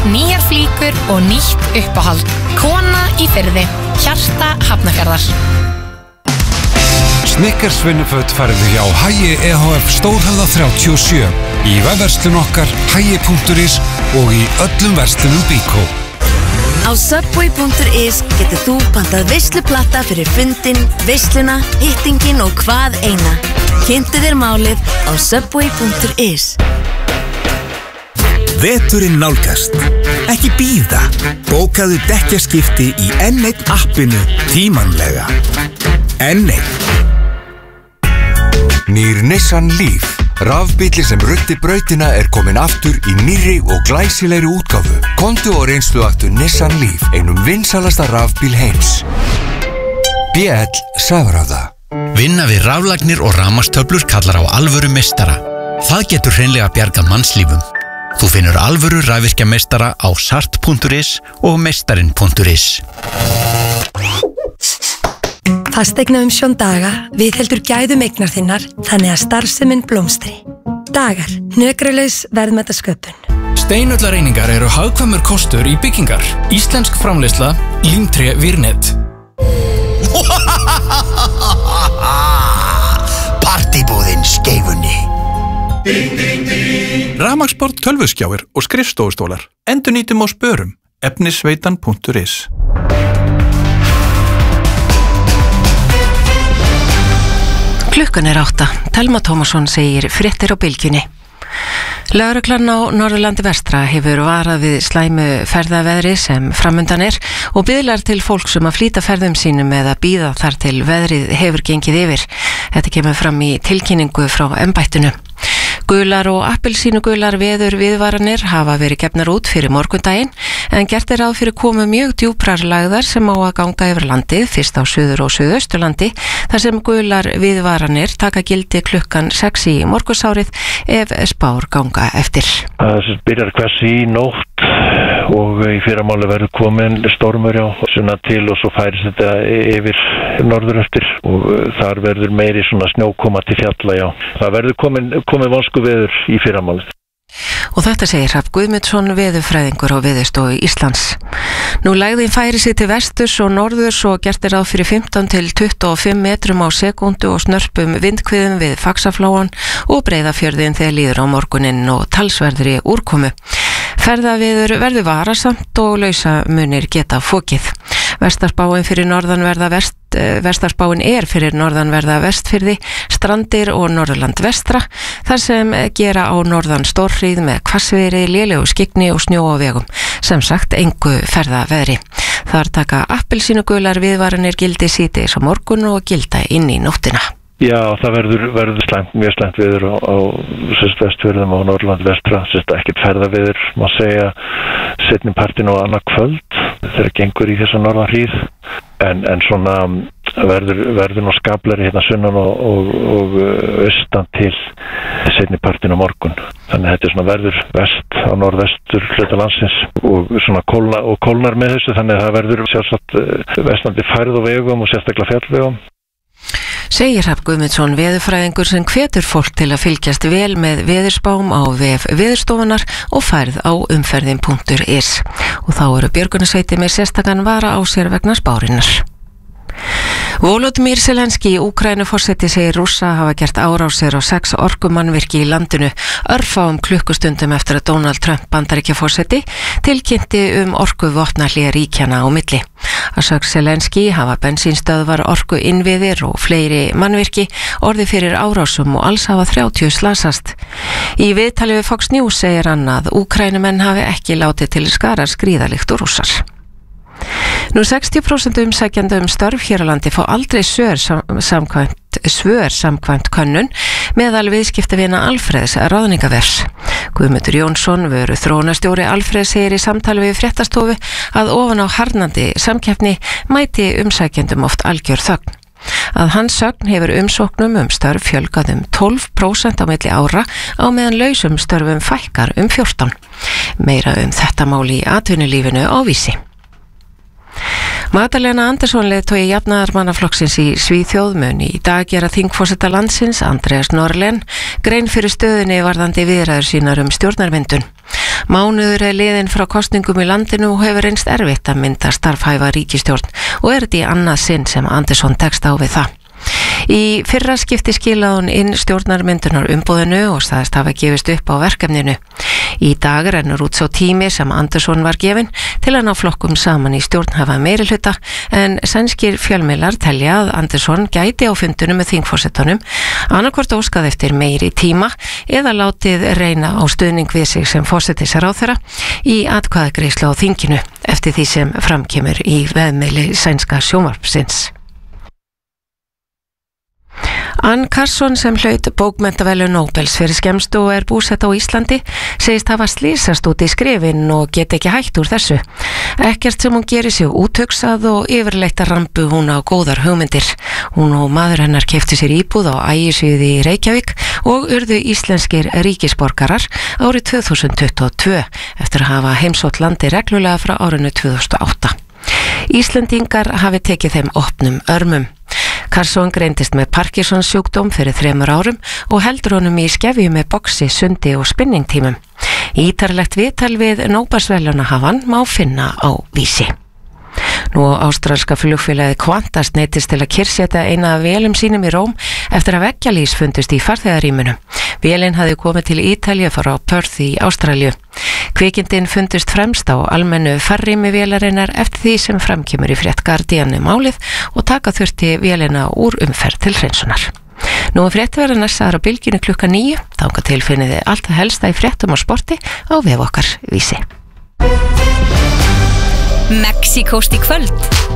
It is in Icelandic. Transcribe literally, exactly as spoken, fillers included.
nýjar flíkur og nýtt uppáhald. Kona í Firði, hjarta Hafnarfjarðar. Snickers vinnuföt færðu hjá Hagi E H F Stórhöfða þrjátíu og sjö, í vefverslun okkar hagi punktur is og í öllum verslunum Bíkó. Á Subway punktur is getur þú pantað veisluplata fyrir fundin, veisluna, hittingin og hvað eina. Kynntu þér málið á Subway punktur is. Veturinn nálgast. Ekki bíða. Bókaðu dekkjaskipti í N einn appinu tímanlega. N einn. Nýr Nissan Leaf. Rafbílli sem ruddi brautina er komin aftur í nýrri og glæsilegri útgáfu. Komdu og reynsluaktu Nissan Leaf, einum vinsalasta rafbíl heims. B L Safráða. Vinna við raflagnir og rafmagnstöflur kallar á alvöru meistara. Það getur hreinlega bjargað mannslífum. Þú finnur alvöru rafvirkjameistara á sart punktur is og meistarinn punktur is. Fasteignaumsjón Daga viðheldur gæðum eignar þinnar þannig að starfsemin blómstri. Dagar, hnökralaus verðmætasköpun. Steinullareiningar eru hagkvæmur kostur í byggingar. Íslensk framleiðsla, Límtré Virnet. Partybúðin Skeifunni. Rafmagnsborð, tölvuskjáir og skrifstofustólar. Endurnýtum og spörum. efnisveitan punktur is. Klukkan er átta. Telma Tómasson segir fréttir á bylgjunni. Lögreglan á Norðurlandi vestra hefur varað við slæmu ferðaveðri sem framundan er og biðlar til fólks um að flýta ferðum sínum eða bíða þar til veðrið hefur gengið yfir. Þetta kemur fram í tilkynningu frá embættinu. Gular og appelsínugular veður viðvaranir hafa verið gefnar út fyrir morgundaginn en gert er ráð fyrir komu mjög djúprar lagðar sem á að ganga yfir landið fyrst á suður og suðausturlandi þar sem gular viðvaranir taka gildi klukkan sex í morgunsárið ef spár ganga eftir. Það byrjar hvers í nótt og í fyrramáli verður komin stormur á sunna til og svo færist þetta yfir norður eftir og þar verður meiri svona snjókoma til fjalla, já. Það verður komin, komin vonsku veður í fyrramálið. Og þetta segir Hrafn Guðmundsson, veðurfræðingur á Veðurstofu Íslands. Nú lægðin færi sig til vesturs og norðurs og gert er ráð fyrir fimmtán til tuttugu og fimm metrum á sekúndu og snörpum vindhviðum við Faxaflóan og Breiðafjörðin þegar líður á morguninn og talsverðri úrkomu. Ferðaveður verður varasamt og lausamunir geta fokið. Vestarspáin fyrir norðanverða vest, vestarspáin er fyrir norðanverða vestfirði, Strandir og Norðurland vestra, þar sem gera á norðan stórhríð með hvassviðri, lélegu skyggni og snjó á vegum. Sem sagt, engu ferðaveðri. Þar taka appelsínugular viðvaranir gildi síðdegis á morgun og gilda inn í nóttina. Já, það verður, verður slæmt, mjög slæmt viður á, á sérst vestfjörðum og Norðurland vestra, sérst ekkert ferðaviður, má segja seinni partinn og annað kvöld þegar gengur í þessa norðan hríð, en, en svona verður, verður nú skaplari hérna sunnan og, og, og austan til seinni partinn á morgun. Þannig að þetta er svona verður vest á norðvestur hluta landsins og svona kólna, og kólnar með þessu, þannig að það verður sjálfsagt vestandi færð og vegum og sérstaklega fjallvegum. Segir Hrafn Guðmundsson, veðurfræðingur sem hvetur fólk til að fylgjast vel með veðurspám á vef Veðurstofunar og færð á umferðin punktur is. Og þá eru björgunarsveiti með sérstakan vara á sér vegna spárinnar. Volodymyr Zelenský, Úkraínuforseti, segir Rússa hafa gert árásir á sex orkumannvirki í landinu örfáum klukkustundum eftir að Donald Trump Bandaríkjaforseti tilkynnti um orkuvopnahlé ríkjanna á milli. Að sögn Zelenský hafa bensínstöðvar, orku innviðir og fleiri mannvirki orðið fyrir árásum og alls hafa þrjátíu slasast. Í viðtali við Fox News segir hann að Úkraínumenn hafi ekki látið til skarar skríðalikt og Rússar. Nú sextíu prósent umsækjandi um störf hér á landi fá aldrei svör samkvæmt, svör samkvæmt könnun meðal viðskiptavina Alfreðs ráðningavefs. Guðmundur Jónsson, vöru þróunarstjóri Alfreðs, segir í samtali við fréttastofu að ofan á harðnandi samkeppni mæti umsækjandum oft algjör þögn. Að hans sögn hefur umsóknum um störf fjölgað um tólf prósent á milli ára á meðan lausum störfum fækkar um fjórtán. Meira um þetta mál í atvinnulífinu á Vísi. Magdalena Andersson leiðtogi jafnaðarmannaflokksins í Svíþjóð mun í dag gera þingforseta landsins Andreas Norlén grein fyrir stöðunni varðandi viðræður sínar um stjórnarmyndun. Mánuður er liðinn frá kosningum í landinu og hefur reynst erfitt að mynda starfhæfa ríkisstjórn og er þetta í annað sinn sem Andersson tekst á við það. Í fyrra skipti skilaði hún inn stjórnarmyndunar umboðinu og sagðist hafa gefist upp á verkefninu. Í dag rennur út sá tími sem Andersson var gefinn til að ná flokkum saman í stjórnhafa meirihluta en sænskir fjölmiðlar telja að Andersson gæti á fundunum með þingforsetanum annarkvort óskað eftir meiri tíma eða látið reyna á stuðning við sig sem forsætisráðherra í atkvæðagreiðslu á þinginu eftir því sem framkemur í vefmiðli sænska sjónvarpsins. Ann Carson sem hlaut bókmenntaverðlaun Nóbels fyrir skemmstu og er búsett á Íslandi segist hafa slísast út í skrifin og get ekki hætt úr þessu. Ekkert sem hún gerir sig úthugsað og yfirleitt að rambu hún á góðar hugmyndir. Hún og maður hennar keyptu sér íbúð á Ægisíðu í Reykjavík og urðu íslenskir ríkisborgarar árið tvö þúsund tuttugu og tvö eftir að hafa heimsótt landi reglulega frá árinu tvö þúsund og átta. Íslendingar hafi tekið þeim opnum örmum. Carson greindist með Parkinsons sjúkdóm fyrir þremur árum og heldur honum í skefju með boxi, sundi og spinningtímum. Ítarlegt viðtal við Nóbelsverðlaunahafan má finna á Vísi. Nú ástralska flugfélagið Qantas neyddist til að kyrrsetja eina af vélum sínum í Róm eftir að veggjalís fundust í farþegarýminu. Vélin hafði komið til Ítalíu frá Perth í Ástralíu. Kvikindin fundust fremst á almennu farrými vélarinnar eftir því sem framkemur í frétt Guardian um málið og taka þurfti vélina úr umferð til hreinsunar. Nú er frétt verið næstaðar á bylginu klukkan níu, þangað til finniði allt það helsta í fréttum og sporti á vef okkar Vísi. Mexíkóst í kvöld.